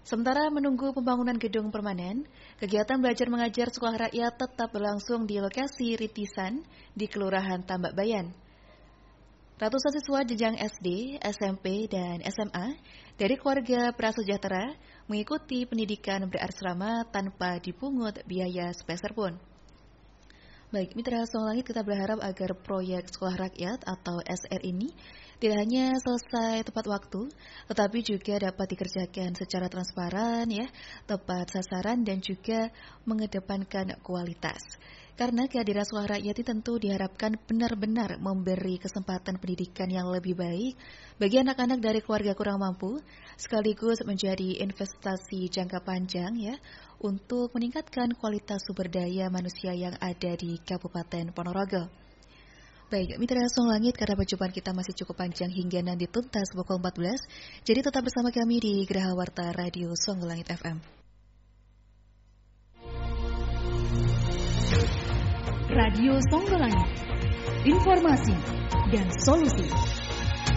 Sementara menunggu pembangunan gedung permanen, kegiatan belajar mengajar sekolah rakyat tetap berlangsung di lokasi Ritisan di Kelurahan Tambak Bayan. Ratusan siswa jenjang SD, SMP, dan SMA dari keluarga prasejahtera mengikuti pendidikan berasrama tanpa dipungut biaya sepeser pun. Baik, Mitra Song Langit, kita berharap agar proyek Sekolah Rakyat atau SR ini tidak hanya selesai tepat waktu, tetapi juga dapat dikerjakan secara transparan, tepat sasaran dan juga mengedepankan kualitas. Karena kehadiran Sekolah Rakyat ini tentu diharapkan benar-benar memberi kesempatan pendidikan yang lebih baik bagi anak-anak dari keluarga kurang mampu, sekaligus menjadi investasi jangka panjang untuk meningkatkan kualitas sumber daya manusia yang ada di Kabupaten Ponorogo. Baik, Mitra Song Langit, karena perjumpaan kita masih cukup panjang hingga nanti tuntas pukul 14, jadi tetap bersama kami di Geraha Warta Radio Song Langit FM. Radio Song Langit, informasi dan solusi.